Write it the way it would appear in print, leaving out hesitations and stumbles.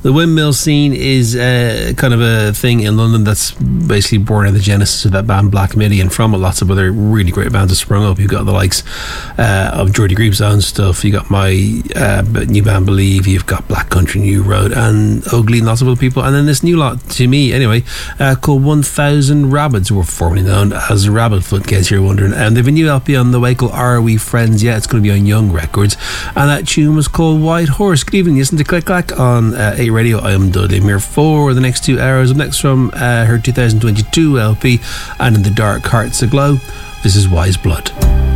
The windmill scene is kind of a thing in London that's basically born out of the genesis of that band Black Midi, and from it lots of other really great bands have sprung up. You've got the likes of Jordy Grief's own stuff, you got my new band Believe, you've got Black Country New Road and Ugly and lots of other people, and then this new lot, to me anyway, called 1000 Rabbits, who were formerly known as Rabbitfoot, in case you're wondering, and they've a new LP on the way called Are We Friends Yet? It's going to be on Young Records, and that tune was called White Horse. Good evening, listen to Click Clack on 8 Radio. I am Dudley Muir for the next 2 hours. Up next from her 2022 LP, And in the Dark Hearts Aglow, this is Wise Blood.